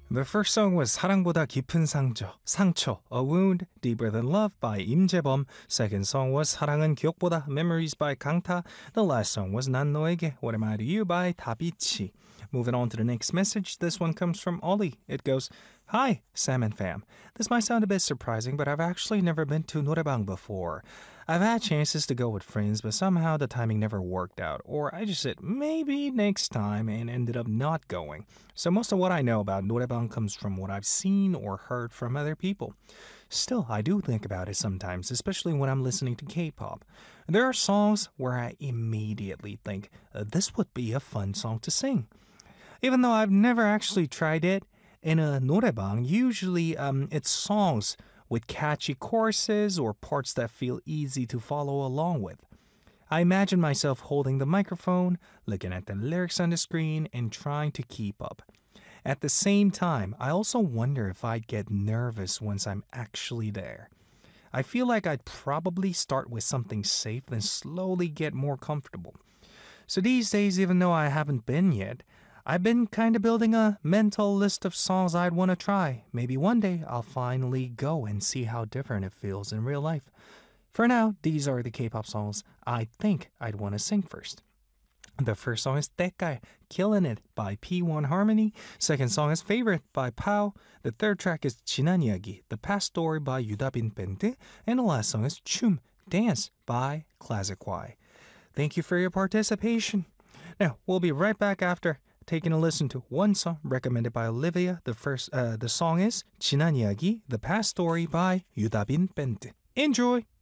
The first song was 사랑보다 깊은 상처, A Wound Deeper Than Love by 임재범. Second song was 사랑은 기억보다, Memories by 강타. The last song was 난 너에게, What Am I to You by 다비치. Moving on to the next message, this one comes from Ollie. It goes, Hi, Sam and fam. This might sound a bit surprising, but I've actually never been to 노래방 before. I've had chances to go with friends, but somehow the timing never worked out, or I just said maybe next time and ended up not going. So most of what I know about 노래방 comes from what I've seen or heard from other people. Still, I do think about it sometimes, especially when I'm listening to K-pop. There are songs where I immediately think, this would be a fun song to sing. Even though I've never actually tried it, in a 노래방, usually it's songs with catchy choruses or parts that feel easy to follow along with. I imagine myself holding the microphone, looking at the lyrics on the screen, and trying to keep up. At the same time, I also wonder if I'd get nervous once I'm actually there. I feel like I'd probably start with something safe, then slowly get more comfortable. So these days, even though I haven't been yet, I've been kind of building a mental list of songs I'd want to try. Maybe one day I'll finally go and see how different it feels in real life. For now, these are the K-pop songs I think I'd want to sing first. The first song is 때깔, Killing It by P1 Harmony. Second song is Favorite by Pao. The third track is 지난 이야기, The Past Story by 유다빈 밴드. And the last song is 춤, Dance by Classic Y. Thank you for your participation. Now, we'll be right back after taking a listen to one song recommended by Olivia. The song is 지난 이야기, The Past Story by 유다빈 밴드. Enjoy!